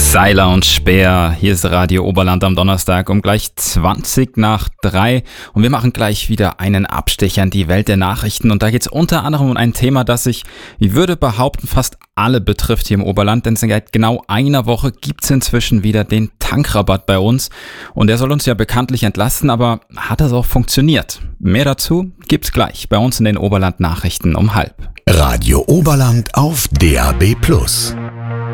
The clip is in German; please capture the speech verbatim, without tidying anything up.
Seiler und Speer, hier ist Radio Oberland am Donnerstag um gleich zwanzig nach drei und wir machen gleich wieder einen Abstecher in die Welt der Nachrichten und da geht es unter anderem um ein Thema, das sich, ich würde behaupten, fast alle betrifft hier im Oberland, denn seit genau einer Woche gibt es inzwischen wieder den Tankrabatt bei uns und der soll uns ja bekanntlich entlasten, aber hat das auch funktioniert? Mehr dazu gibt's gleich bei uns in den Oberland Nachrichten um halb. Radio Oberland auf D A B plus.